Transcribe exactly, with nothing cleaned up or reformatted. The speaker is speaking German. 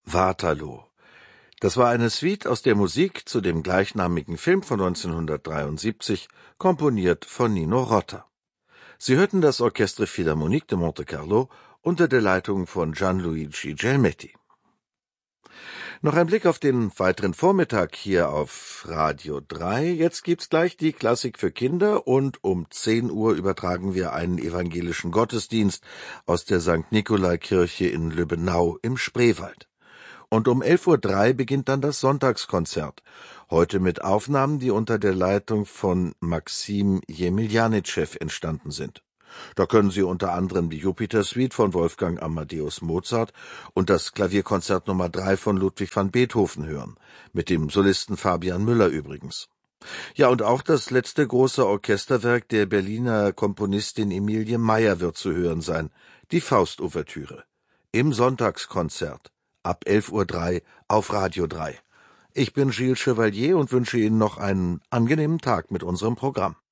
Waterloo. Das war eine Suite aus der Musik zu dem gleichnamigen Film von neunzehnhundertdreiundsiebzig, komponiert von Nino Rota. Sie hörten das Orchestre Philharmonique de Monte-Carlo unter der Leitung von Gianluigi Gelmetti. Noch ein Blick auf den weiteren Vormittag hier auf Radio drei. Jetzt gibt's gleich die Klassik für Kinder und um zehn Uhr übertragen wir einen evangelischen Gottesdienst aus der Sankt Nikolai-Kirche in Lübbenau im Spreewald. Und um elf Uhr drei beginnt dann das Sonntagskonzert. Heute mit Aufnahmen, die unter der Leitung von Maxim Jemiljanitschew entstanden sind. Da können Sie unter anderem die Jupiter-Suite von Wolfgang Amadeus Mozart und das Klavierkonzert Nummer drei von Ludwig van Beethoven hören, mit dem Solisten Fabian Müller übrigens. Ja, und auch das letzte große Orchesterwerk der Berliner Komponistin Emilie Meyer wird zu hören sein, die Faust-Ouvertüre, im Sonntagskonzert, ab elf Uhr drei auf Radio drei. Ich bin Gilles Chevalier und wünsche Ihnen noch einen angenehmen Tag mit unserem Programm.